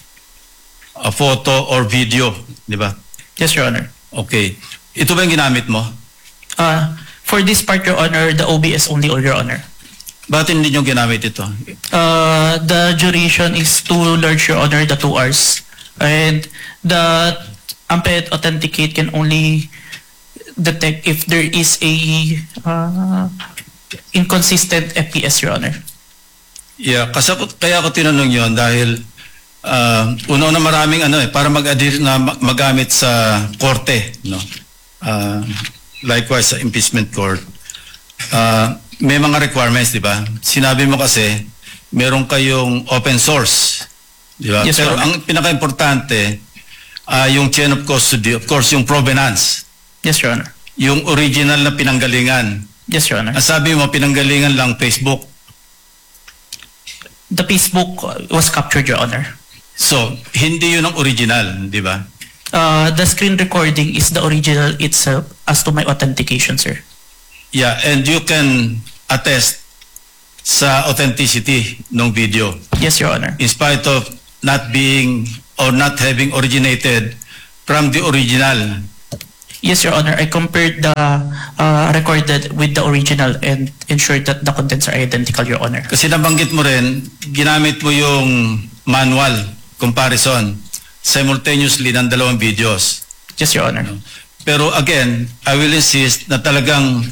photo or video, di ba? Yes, Your Honor. Okay. Ito ba yung ginamit mo? For this part, Your Honor, the OBS only, Your Honor. Bakit hindi nyo ginamit ito? The duration is too large, Your Honor, the 2 hours. And the Amped Authenticate can only detect if there is a inconsistent FPS, Your Honor. Yeah, kaya ako tinanong yon dahil una maraming para mag-adhere na magamit sa korte, no? Likewise sa impeachment court. May mga requirements, di ba? Sinabi mo kasi meron kayong open source, di ba? Yes, pero Your Honor. ang pinaka-importante yung chain of custody, of course, yung provenance. Yes, Your Honor. Yung original na pinanggalingan. Yes, Your Honor. Ang sabi mo, pinanggalingan lang Facebook. The Facebook was captured, Your Honor. So, hindi yun ang original, di ba? The screen recording is the original itself as to my authentication, sir. Yeah, and you can attest sa authenticity ng video. Yes, Your Honor. In spite of not being or not having originated from the original. Yes, Your Honor. I compared the recorded with the original and ensured that the contents are identical, Your Honor. Kasi nabanggit mo rin, ginamit mo yung manual comparison simultaneously ng dalawang videos. Yes, Your Honor. Pero again, I will insist na talagang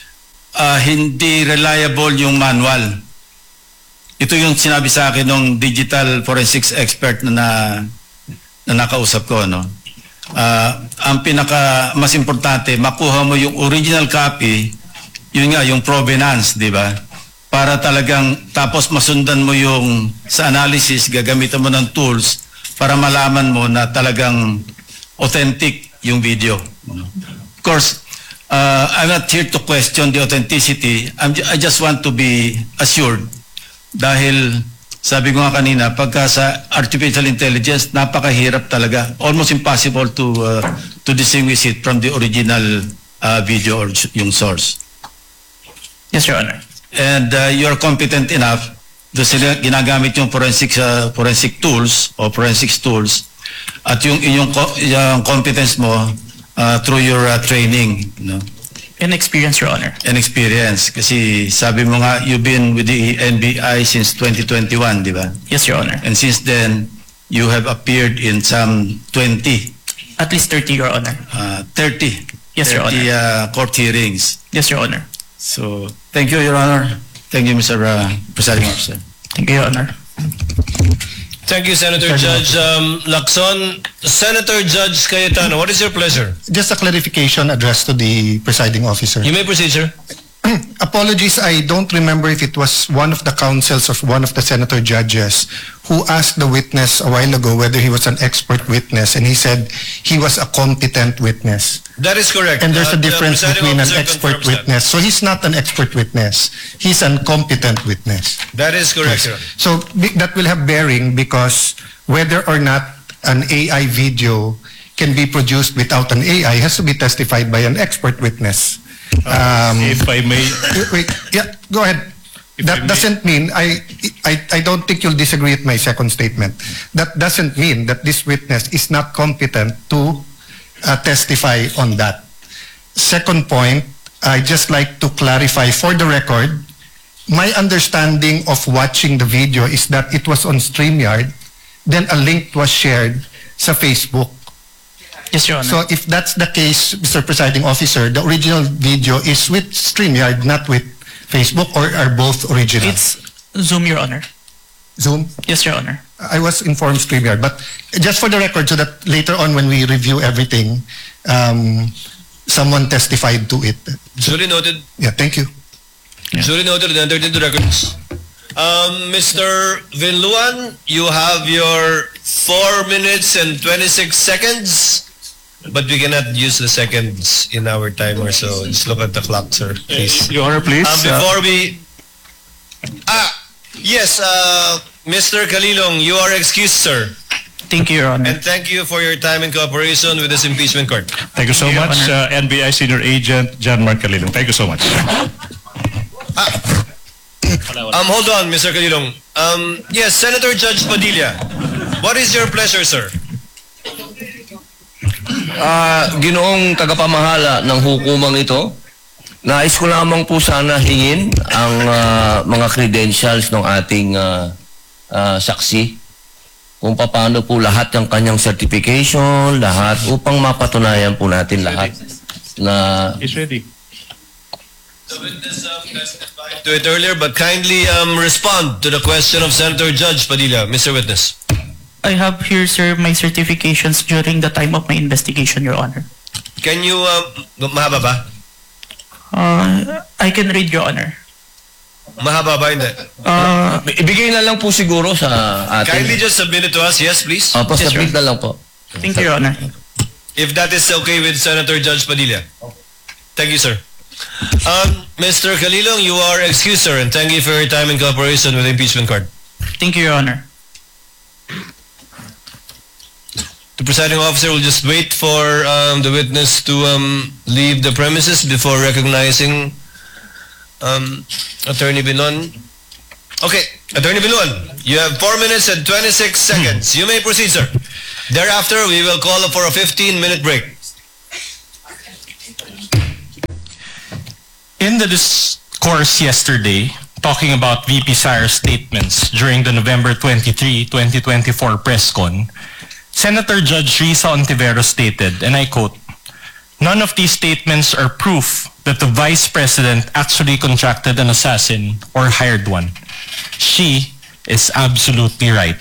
hindi reliable yung manual. Ito yung sinabi sa akin ng digital forensics expert na nakausap ko, no? Ang pinaka mas importante, makuha mo yung original copy, yun nga, yung provenance, di ba? Para talagang, tapos masundan mo yung sa analysis, gagamitan mo ng tools para malaman mo na talagang authentic yung video. Of course, I'm not here to question the authenticity. I just want to be assured dahil sabi ko nga kanina, pagka sa artificial intelligence, napakahirap talaga. Almost impossible to distinguish it from the original video or yung source. Yes, Your Honor. And you're competent enough ginagamit yung forensic tools o forensics tools at yung inyong competence mo through your training, no? And experience, Your Honor. And experience. Kasi sabi mo nga, you've been with the NBI since 2021, di ba? Yes, Your Honor. And since then, you have appeared in some 20. At least 30, Your Honor. 30. Yes, Your Honor. 30 court hearings. Yes, Your Honor. So, thank you, Your Honor. Thank you, Mr. Presiding Officer. Thank you, Your Honor. Thank you, Senator Judge Lacson. Senator Judge Cayetano, what is your pleasure? Just a clarification addressed to the presiding officer. You may proceed, sir. Apologies, I don't remember if it was one of the counsels or one of the senator judges who asked the witness a while ago whether he was an expert witness, and he said he was a competent witness. That is correct. And there's a difference the presiding between an officer expert confirms witness. So he's not an expert witness. He's an competent witness. That is correct, sir. So that will have bearing because whether or not an AI video can be produced without an AI has to be testified by an expert witness. If I may, Wait, yeah, go ahead. That doesn't mean, I don't think you'll disagree with my second statement. That doesn't mean that this witness is not competent to testify on that. Second point, I just like to clarify for the record, my understanding of watching the video is that it was on StreamYard, then a link was shared sa Facebook. Yes, Your Honor. So if that's the case, Mr. Presiding Officer, the original video is with StreamYard, not with Facebook, or are both original? It's Zoom, Your Honor. Zoom? Yes, Your Honor. I was informed StreamYard, but just for the record, so that later on when we review everything, someone testified to it. Duly noted. Yeah, thank you. Duly noted and entered into records. Mr. Vinluan, you have your 4 minutes and 26 seconds. But we cannot use the seconds in our timer, so just look at the clock, sir, please. Your Honor, please. Before we... yes, Mr. Kalilong, you are excused, sir. Thank you, Your Honor. And thank you for your time and cooperation with this impeachment court. Thank you so much, NBI Senior Agent John Mark Kalilong. Thank you so much. Hold on, Mr. Kalilong. Yes, Senator Judge Padilla, what is your pleasure, sir? Ginoong tagapamahala ng hukumang ito, nais ko lamang po sana hingin ang mga credentials ng ating saksi kung paano po lahat ng kanyang certification, lahat upang mapatunayan po natin lahat na He's ready. The witness testified to it earlier, but kindly respond to the question of Senator Judge Padilla, Mr. Witness. I have here, sir, my certifications during the time of my investigation, Your Honor. Can you, mahaba ba? I can read, Your Honor. Mahaba ba, hindi? Ibigay na lang po siguro sa atin. Kindly just submit it to us, yes, please? Opo, submit na lang po. Thank you, Your Honor. If that is okay with Senator Judge Padilla. Thank you, sir. Mr. Kalilong, you are excused, sir, and thank you for your time and cooperation with the impeachment court. Thank you, Your Honor. The presiding officer will just wait for the witness to leave the premises before recognizing Attorney Binon. Okay, Attorney Binon, you have 4 minutes and 26 seconds. You may proceed, sir. Thereafter, we will call for a 15-minute break. In the discourse yesterday, talking about VP Sara's statements during the November 23, 2024 press con, Senator Judge Risa Ontiveros stated, and I quote, "None of these statements are proof that the Vice President actually contracted an assassin or hired one. She is absolutely right."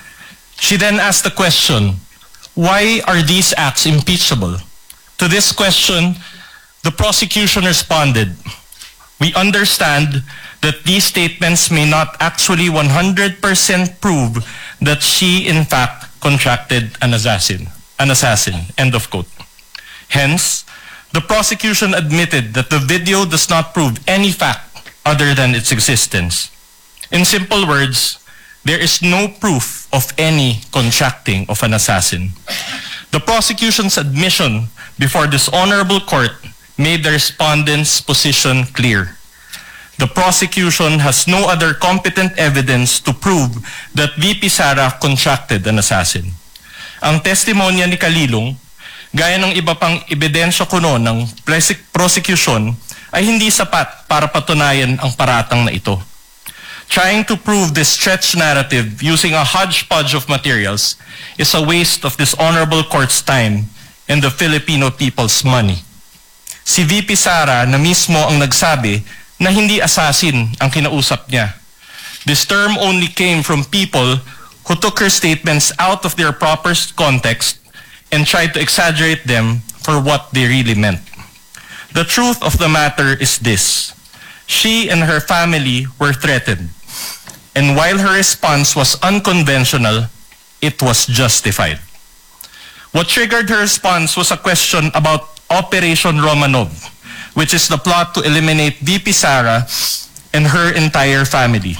She then asked the question, why are these acts impeachable? To this question, the prosecution responded, "We understand that these statements may not actually 100% prove that she in fact contracted an assassin, end of quote. Hence, the prosecution admitted that the video does not prove any fact other than its existence. In simple words, there is no proof of any contracting of an assassin. The prosecution's admission before this honorable court made the respondent's position clear. The prosecution has no other competent evidence to prove that VP Sara contracted an assassin. Ang testimonya ni Kalilong, gaya ng iba pang ebidensya kuno ng prosecution, ay hindi sapat para patunayan ang paratang na ito. Trying to prove this stretched narrative using a hodgepodge of materials is a waste of this honorable court's time and the Filipino people's money. Si VP Sara na mismo ang nagsabi na hindi assassin ang kinausap niya. This term only came from people who took her statements out of their proper context and tried to exaggerate them for what they really meant. The truth of the matter is this: she and her family were threatened, and while her response was unconventional, it was justified. What triggered her response was a question about Operation Romanov, which is the plot to eliminate VP Sara and her entire family.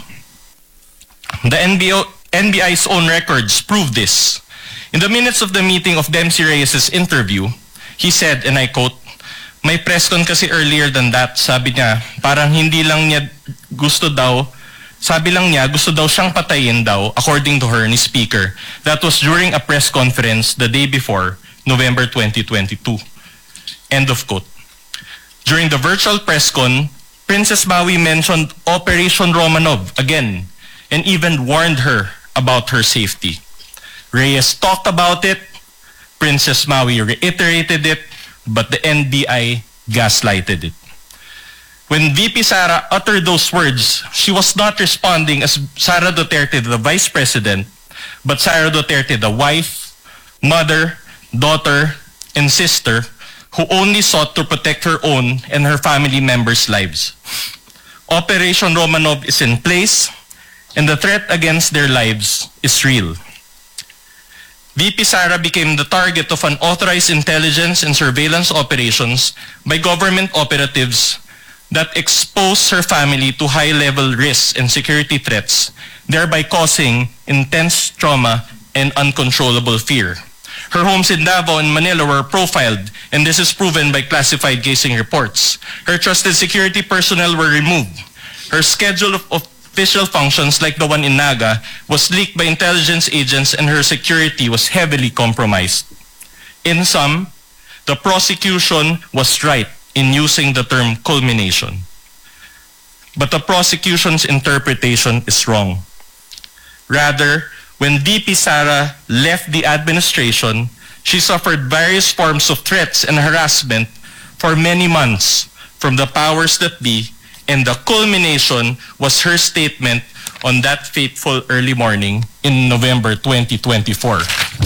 The NBI's own records prove this. In the minutes of the meeting of Dempsey Reyes' interview, he said, and I quote, "May press con kasi earlier than that," sabi niya, parang hindi lang niya gusto daw, sabi lang niya gusto daw siyang patayin daw, according to her, ni Speaker. That was during a press conference the day before, November 2022. End of quote. During the virtual press con, Princess Maui mentioned Operation Romanov again and even warned her about her safety. Reyes talked about it, Princess Maui reiterated it, but the NBI gaslighted it. When VP Sara uttered those words, she was not responding as Sara Duterte, the Vice President, but Sara Duterte, the wife, mother, daughter, and sister, who only sought to protect her own and her family members' lives. Operation Romanov is in place, and the threat against their lives is real. VP Sara became the target of unauthorized intelligence and surveillance operations by government operatives that exposed her family to high-level risks and security threats, thereby causing intense trauma and uncontrollable fear. Her homes in Davao and Manila were profiled, and this is proven by classified casing reports. Her trusted security personnel were removed. Her schedule of official functions, like the one in Naga, was leaked by intelligence agents, and her security was heavily compromised. In sum, the prosecution was right in using the term culmination. But the prosecution's interpretation is wrong. Rather, when VP Sara left the administration, she suffered various forms of threats and harassment for many months from the powers that be, and the culmination was her statement on that fateful early morning in November 2024.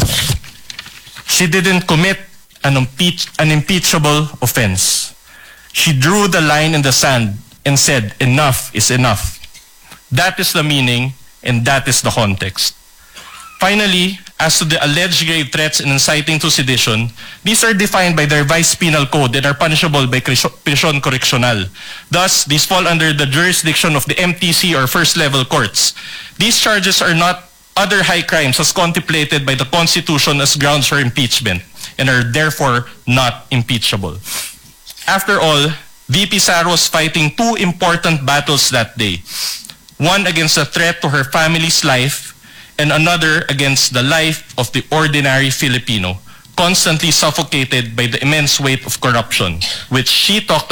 She didn't commit an impeachable offense. She drew the line in the sand and said, "Enough is enough." That is the meaning, and that is the context. Finally, as to the alleged grave threats and inciting to sedition, these are defined by the revised penal code and are punishable by prisión correccional. Thus, these fall under the jurisdiction of the MTC or first-level courts. These charges are not other high crimes as contemplated by the Constitution as grounds for impeachment and are therefore not impeachable. After all, VP Sara was fighting two important battles that day. One against a threat to her family's life and another against the life of the ordinary Filipino, constantly suffocated by the immense weight of corruption, which she talked